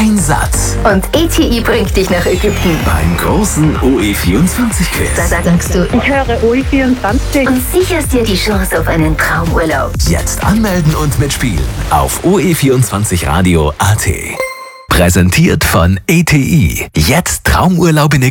ein Satz. Und ETI bringt dich nach Ägypten. Beim großen OE24-Quiz. Sagst du, Ich höre OE24. und sicherst dir die Chance auf einen Traumurlaub. Jetzt anmelden und mitspielen auf OE24radio.at. Präsentiert von ETI. Jetzt Traumurlaub in